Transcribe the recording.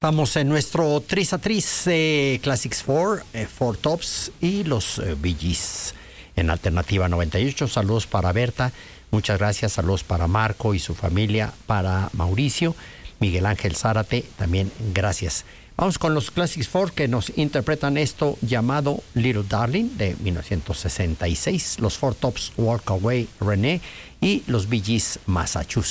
Estamos en nuestro Tris a Tris Classics 4, Four Tops y los Bee Gees en Alternativa 98. Saludos para Berta, muchas gracias. Saludos para Marco y su familia, para Mauricio, Miguel Ángel Zárate, también gracias. Vamos con los Classics 4 que nos interpretan esto llamado Little Darling de 1966, los Four Tops Walk Away René y los Bee Gees Massachusetts.